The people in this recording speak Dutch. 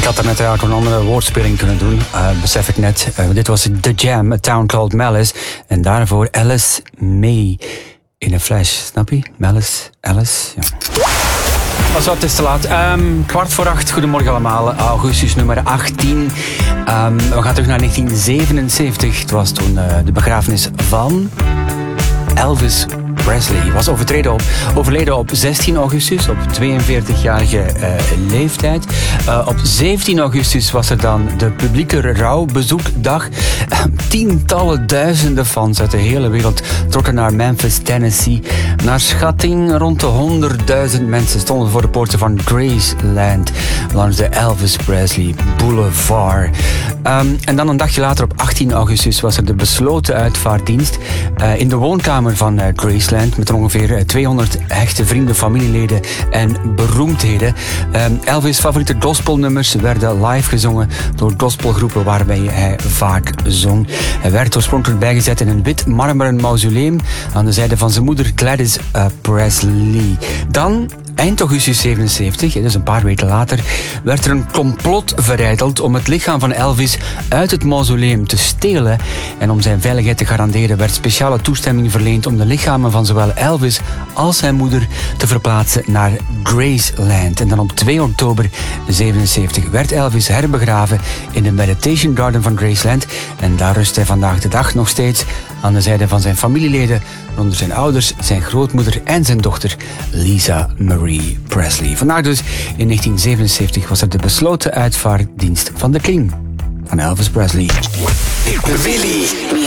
had er net een andere woordspeling kunnen doen, besef ik net. Dit was The Jam, A Town Called Malice. En daarvoor Alice May in een flash. Snap je? Alice. Ja. Zo, het is te laat. 7:15. Goedemorgen allemaal. Augustus nummer 18. We gaan terug naar 1977. Het was toen de begrafenis van Elvis Presley. Hij was overleden op 16 augustus, op 42-jarige leeftijd. Op 17 augustus was er dan de publieke rouwbezoekdag. Tientallen duizenden fans uit de hele wereld trokken naar Memphis, Tennessee. Naar schatting rond de 100.000 mensen stonden voor de poorten van Graceland langs de Elvis Presley Boulevard. En dan een dagje later, op 18 augustus, was er de besloten uitvaartdienst in de woonkamer van Graceland, met ongeveer 200 hechte vrienden, familieleden en beroemdheden. Elvis' favoriete gospelnummers werden live gezongen door gospelgroepen waarbij hij vaak zong. Hij werd oorspronkelijk bijgezet in een wit marmeren mausoleum aan de zijde van zijn moeder Gladys Presley. Dan, eind augustus 77, dus een paar weken later, werd er een complot verijdeld om het lichaam van Elvis uit het mausoleum te stelen. En om zijn veiligheid te garanderen werd speciale toestemming verleend om de lichamen van zowel Elvis als zijn moeder te verplaatsen naar Graceland. En dan op 2 oktober 77 werd Elvis herbegraven in de Meditation Garden van Graceland. En daar rust hij vandaag de dag nog steeds aan de zijde van zijn familieleden, onder zijn ouders, zijn grootmoeder en zijn dochter Lisa Marie Presley. Vandaag dus, in 1977, was er de besloten uitvaartdienst van de King, van Elvis Presley. Willy.